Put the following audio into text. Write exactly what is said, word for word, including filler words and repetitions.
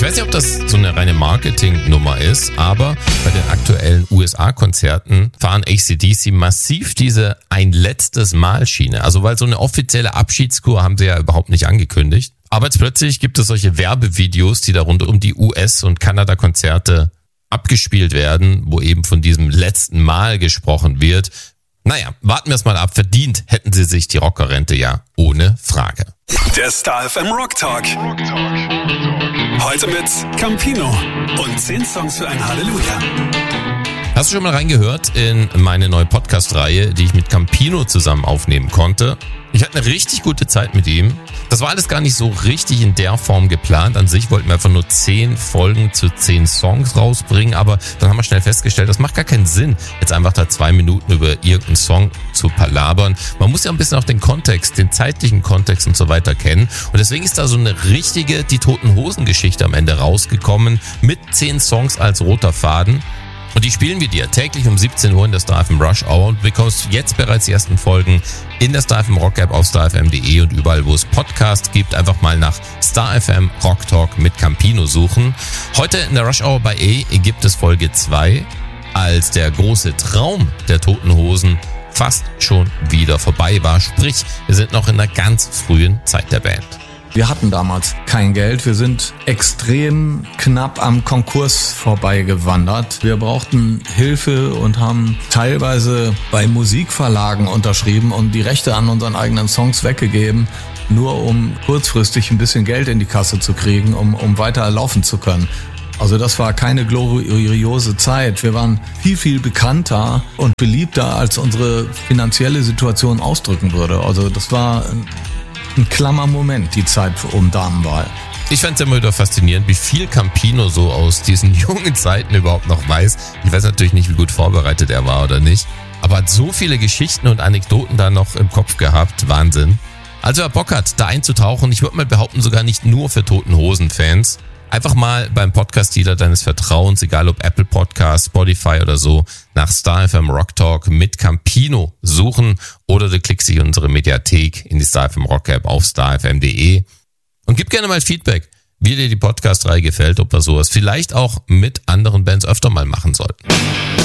weiß nicht, ob das so eine reine Marketingnummer ist, aber bei den aktuellen U S A-Konzerten fahren A C D C massiv diese ein letztes Mal Schiene. Also weil so eine offizielle Abschiedskur haben sie ja überhaupt nicht angekündigt. Aber jetzt plötzlich gibt es solche Werbevideos, die da rund um die U S- und Kanada-Konzerte abgespielt werden, wo eben von diesem letzten Mal gesprochen wird. Naja, warten wir es mal ab. Verdient hätten sie sich die Rockerrente ja ohne Frage. Der Star F M Rock Talk. Heute mit Campino und zehn Songs für ein Halleluja. Hast du schon mal reingehört in meine neue Podcast-Reihe, die ich mit Campino zusammen aufnehmen konnte? Ich hatte eine richtig gute Zeit mit ihm. Das war alles gar nicht so richtig in der Form geplant. An sich wollten wir einfach nur zehn Folgen zu zehn Songs rausbringen, aber dann haben wir schnell festgestellt, das macht gar keinen Sinn, jetzt einfach da zwei Minuten über irgendeinen Song zu palabern. Man muss ja ein bisschen auch den Kontext, den zeitlichen Kontext und so weiter kennen. Und deswegen ist da so eine richtige Die Toten Hosen Geschichte am Ende rausgekommen mit zehn Songs als roter Faden. Und die spielen wir dir täglich um siebzehn Uhr in der Star F M Rush Hour und bekommst jetzt bereits die ersten Folgen in der Star F M Rock App auf star f m punkt de und überall, wo es Podcasts gibt, einfach mal nach Star F M Rock Talk mit Campino suchen. Heute in der Rush Hour bei A gibt es Folge zwei, als der große Traum der Toten Hosen fast schon wieder vorbei war. Sprich, wir sind noch in einer ganz frühen Zeit der Band. Wir hatten damals kein Geld. Wir sind extrem knapp am Konkurs vorbeigewandert. Wir brauchten Hilfe und haben teilweise bei Musikverlagen unterschrieben und die Rechte an unseren eigenen Songs weggegeben, nur um kurzfristig ein bisschen Geld in die Kasse zu kriegen, um, um weiter laufen zu können. Also das war keine gloriose Zeit. Wir waren viel, viel bekannter und beliebter, als unsere finanzielle Situation ausdrücken würde. Also das war ein klammer Moment, die Zeit um Damenwahl. Ich fand es immer wieder faszinierend, wie viel Campino so aus diesen jungen Zeiten überhaupt noch weiß. Ich weiß natürlich nicht, wie gut vorbereitet er war oder nicht, aber hat so viele Geschichten und Anekdoten da noch im Kopf gehabt. Wahnsinn. Also wer Bock hat, da einzutauchen, ich würde mal behaupten, sogar nicht nur für Toten Hosen-Fans, einfach mal beim Podcast-Dealer deines Vertrauens, egal ob Apple Podcasts, Spotify oder so, nach Star F M Rock Talk mit Campino suchen oder du klickst dich in unsere Mediathek in die Star F M Rock App auf star f m punkt de und gib gerne mal Feedback, wie dir die Podcast-Reihe gefällt, ob wir sowas vielleicht auch mit anderen Bands öfter mal machen sollten.